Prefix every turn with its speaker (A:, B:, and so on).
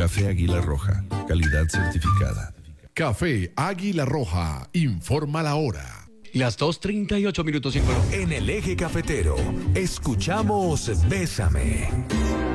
A: Café Águila Roja, calidad certificada.
B: Café Águila Roja, informa la hora.
C: Las 2:38 en Colombia.
D: En el eje cafetero, escuchamos Bésame.